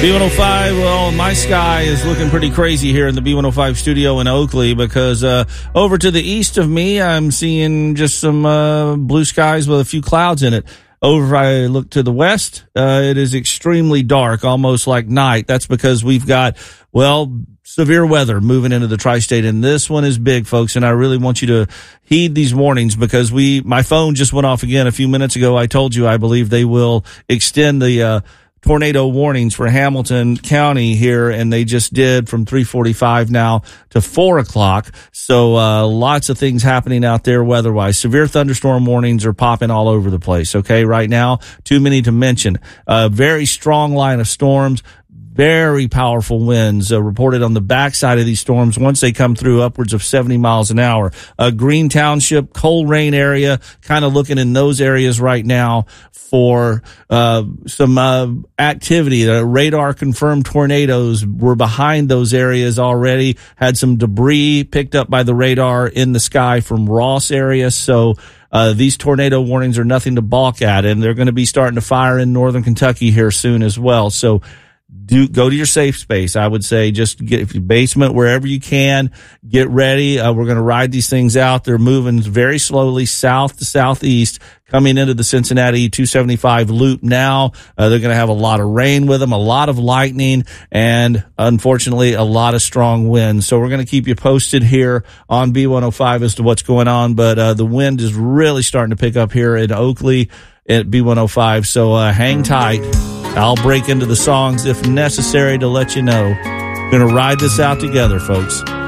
B105, well, my sky is looking pretty crazy here in the B105 studio in Oakley because over to the east of me, I'm seeing just some blue skies with a few clouds in it. Over, I look to the west, it is extremely dark, almost like night. That's because we've got, well, severe weather moving into the tri-state, and this one is big, folks, and I really want you to heed these warnings because my phone just went off again a few minutes ago. I told you I believe they will extend the tornado warnings for Hamilton County here, and they just did from 3:45 now to 4 o'clock. So lots of things happening out there weather-wise. Severe thunderstorm warnings are popping all over the place, okay, right now. Too many to mention. A very strong line of storms. Very powerful winds reported on the backside of these storms once they come through, upwards of 70 miles an hour. Green Township, Colerain area, kind of looking in those areas right now for some activity. Radar-confirmed tornadoes were behind those areas already, had some debris picked up by the radar in the sky from Ross area, so these tornado warnings are nothing to balk at, and they're going to be starting to fire in northern Kentucky here soon as well. So go to your safe space. I would say just get your basement, wherever you can. Get ready. We're going to ride these things out. They're moving very slowly south to southeast, coming into the Cincinnati 275 loop now. They're going to have a lot of rain with them, a lot of lightning, and unfortunately a lot of strong winds. So we're going to keep you posted here on B105 as to what's going on. But the wind is really starting to pick up here in Oakley at B105. So hang tight. I'll break into the songs if necessary to let you know. We're going to ride this out together, folks.